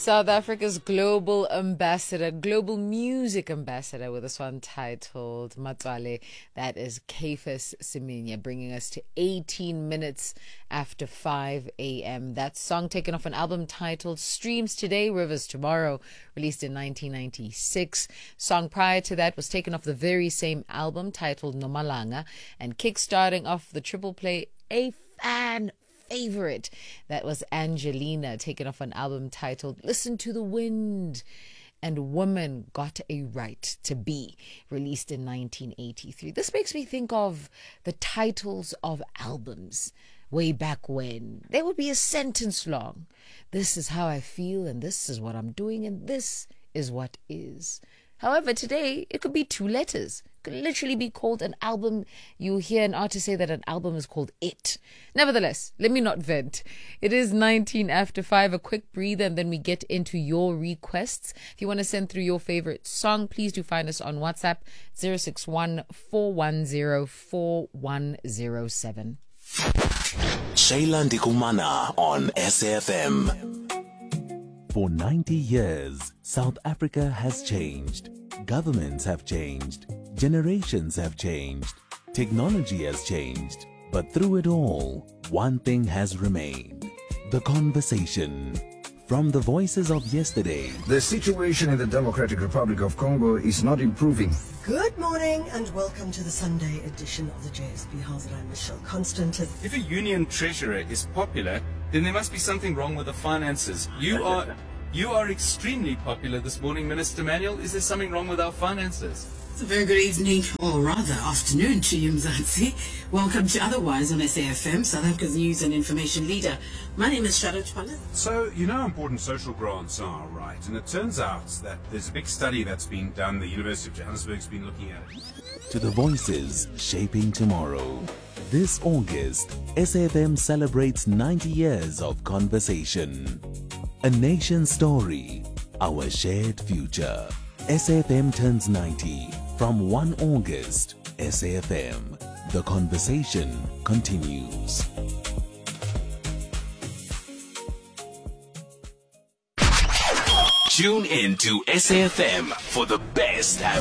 South Africa's global ambassador, global music ambassador, with this one titled Matswale. That is Caiphus Semenya, bringing us to 18 minutes after 5 a.m. That song taken off an album titled Streams Today, Rivers Tomorrow, released in 1996. Song prior to that was taken off the very same album titled Nomalanga, and kickstarting off the triple play, a fan favorite. That was Angelina, taken off an album titled Listen to the Wind and Woman Got a Right to Be, released in 1983. This makes me think of the titles of albums way back when. They would be a sentence long. This is how I feel, and this is what I'm doing, and this is what is. However, today, it could be 2 letters. It could literally be called an album. You hear an artist say that an album is called It. Nevertheless, let me not vent. It is 19 after 5, a quick breather, and then we get into your requests. If you want to send through your favorite song, please do find us on WhatsApp, 061 410 4107. Shayla Ndikumana on SAFM. For 90 years, South Africa has changed. Governments have changed. Generations have changed. Technology has changed. But through it all, one thing has remained: the conversation. From the voices of yesterday, the situation in the Democratic Republic of Congo is not improving. Good morning and welcome to the Sunday edition of the JSB House. I'm Michelle Constant. If a union treasurer is popular, then there must be something wrong with the finances. You are extremely popular this morning, Minister Manuel. Is there something wrong with our finances? It's a very good evening, or rather afternoon to you, Mzansi. Welcome to Otherwise on SAFM, South Africa's news and information leader. My name is Charlotte Pala. So, you know how important social grants are, right? And it turns out that there's a big study that's being done. The University of Johannesburg's been looking at it. to the voices shaping tomorrow. This August, SAFM celebrates 90 years of conversation. A nation story, our shared future. SAFM turns 90 from 1 August. SAFM, the conversation continues. Tune in to SAFM for the best happening.